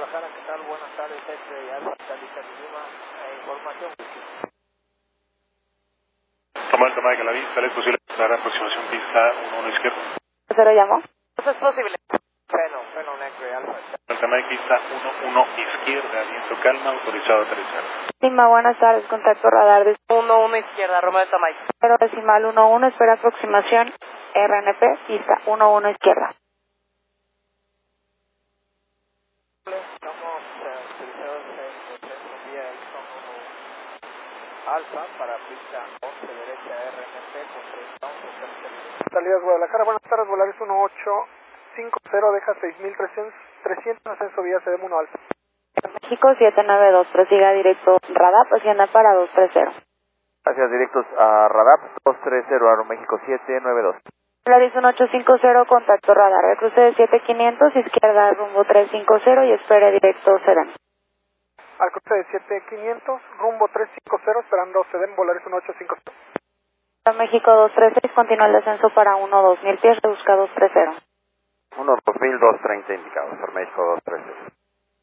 Guadalajara, ¿qué tal? Buenas tardes, X-Ray Alfa, Talita Lima, información. Toma el tema de la vista, ¿es posible dar aproximación pista 1-1 izquierda? ¿Se lo llamó? Eso es posible. Freno, X-Ray Alfa. El tema de pista 1-1 izquierda, viento calma, autorizado a aterrizar. Lima, buenas tardes, contacto radar de 1-1 izquierda, Romeo de Tamay. 0.11, espera aproximación RNP, pista 1-1 izquierda. Estamos utilizados en el vía del son 1 Alfa para pista 11 derecha RNP con 30 Salidas Guadalajara, buenas tardes, Volaris 1850, deja 6300, ascenso vía CDM 1 Alfa. México 792, prosiga directo RADAP, hacienda para 230. Gracias, directos a Radap 230, Aeroméxico 792. Volaris 1850, contacto radar, de cruce de 7500, izquierda rumbo 350 y espere directo CDM. Al cruce de 7500, rumbo 350, esperando CDM, Volaris 1850. México 236, continúa el descenso para 1-2000 pies, busca 230. 1-2000, 230 indicados, Aeroméxico 230.